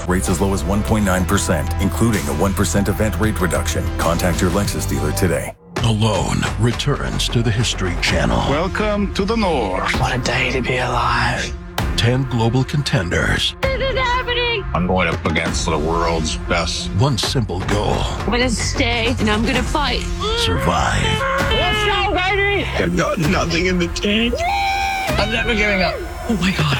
with rates as low as 1.9%, including a 1% event rate reduction. Contact your Lexus dealer today. Alone returns to the History Channel. Welcome to the North. What a day to be alive. 10 global contenders. This is happening. I'm going up against the world's best. One simple goal. I'm going to stay and I'm going to fight. Survive. Let's go, baby. I've got nothing in the tank. I'm never giving up. Oh my God.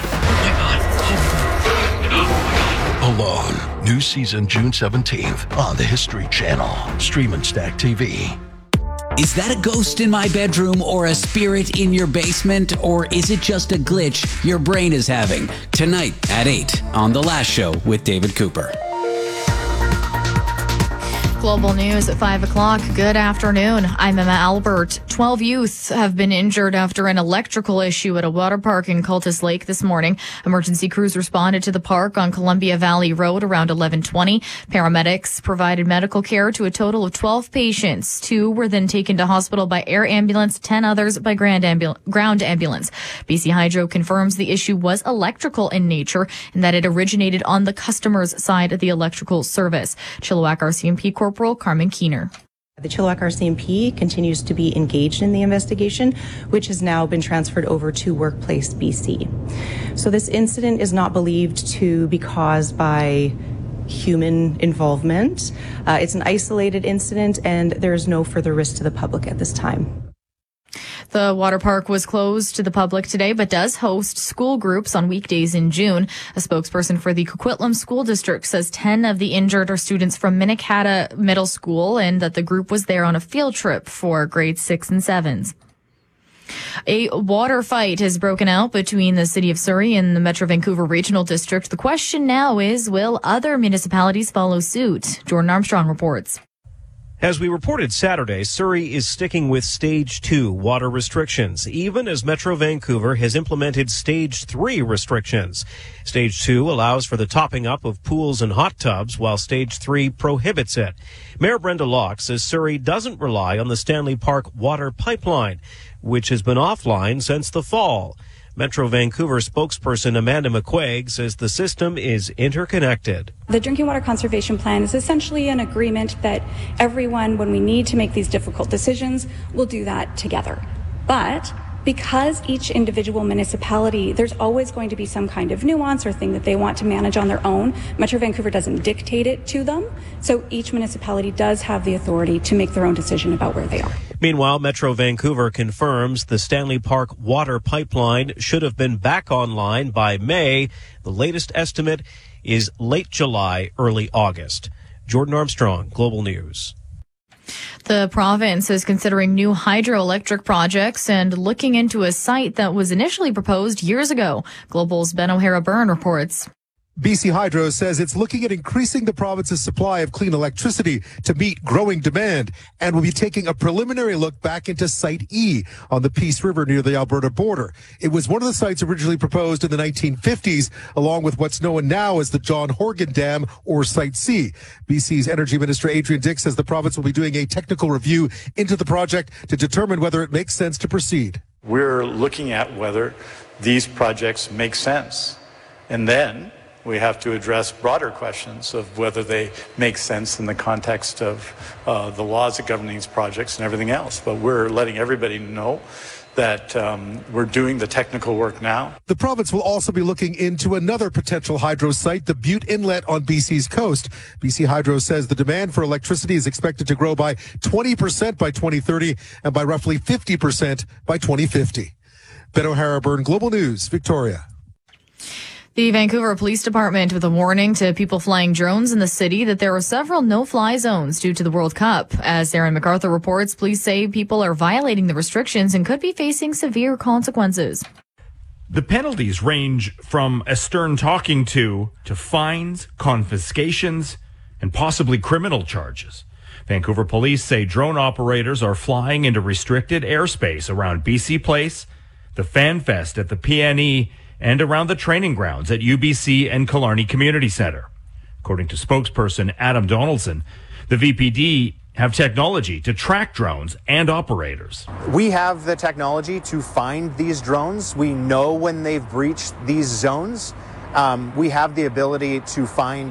Alone. New season June 17th on the History Channel. Stream and Stack TV. Is that a ghost in my bedroom or a spirit in your basement? Or is it just a glitch your brain is having? Tonight at 8 on The Last Show with David Cooper. Global news at 5 o'clock. Good afternoon. I'm Emma Albert. 12 youth have been injured after an electrical issue at a water park in Cultus Lake this morning. Emergency crews responded to the park on Columbia Valley Road around 11:20. Paramedics provided medical care to a total of 12 patients. 2 were then taken to hospital by air ambulance, 10 others by ground ambulance. BC Hydro confirms the issue was electrical in nature and that it originated on the customer's side of the electrical service. Chilliwack RCMP Corporal Carmen Keener. The Chilliwack RCMP continues to be engaged in the investigation, which has now been transferred over to Workplace BC. So this incident is not believed to be caused by human involvement. It's an isolated incident and there is no further risk to the public at this time. The water park was closed to the public today, but does host school groups on weekdays in June. A spokesperson for the Coquitlam School District says 10 of the injured are students from Minikata Middle School and that the group was there on a field trip for grades 6 and 7s. A water fight has broken out between the City of Surrey and the Metro Vancouver Regional District. The question now is, will other municipalities follow suit? Jordan Armstrong reports. As we reported Saturday, Surrey is sticking with Stage 2 water restrictions, even as Metro Vancouver has implemented Stage 3 restrictions. Stage 2 allows for the topping up of pools and hot tubs, while Stage 3 prohibits it. Mayor Brenda Locke says Surrey doesn't rely on the Stanley Park water pipeline, which has been offline since the fall. Metro Vancouver spokesperson Amanda McQuaig says the system is interconnected. The Drinking Water Conservation Plan is essentially an agreement that everyone, when we need to make these difficult decisions, will do that together. But because each individual municipality, there's always going to be some kind of nuance or thing that they want to manage on their own. Metro Vancouver doesn't dictate it to them. So each municipality does have the authority to make their own decision about where they are. Meanwhile, Metro Vancouver confirms the Stanley Park water pipeline should have been back online by May. The latest estimate is late July, early August. Jordan Armstrong, Global News. The province is considering new hydroelectric projects and looking into a site that was initially proposed years ago. Global's Ben O'Hara-Byrne reports. BC Hydro says it's looking at increasing the province's supply of clean electricity to meet growing demand and will be taking a preliminary look back into Site E on the Peace River near the Alberta border. It was one of the sites originally proposed in the 1950s, along with what's known now as the John Horgan Dam, or Site C. BC's Energy Minister Adrian Dix says the province will be doing a technical review into the project to determine whether it makes sense to proceed. We're looking at whether these projects make sense, and then we have to address broader questions of whether they make sense in the context of the laws that govern these projects and everything else. But we're letting everybody know that we're doing the technical work now. The province will also be looking into another potential hydro site, the Butte Inlet on BC's coast. BC Hydro says the demand for electricity is expected to grow by 20% by 2030 and by roughly 50% by 2050. Ben O'Hara-Byrne, Global News, Victoria. The Vancouver Police Department with a warning to people flying drones in the city that there are several no-fly zones due to the World Cup. As Aaron MacArthur reports, police say people are violating the restrictions and could be facing severe consequences. The penalties range from a stern talking to fines, confiscations, and possibly criminal charges. Vancouver police say drone operators are flying into restricted airspace around BC Place, the Fan Fest at the PNE, and around the training grounds at UBC and Killarney Community Centre. According to spokesperson Adam Donaldson, the VPD have technology to track drones and operators. We have the technology to find these drones. We know when they've breached these zones. We have the ability to find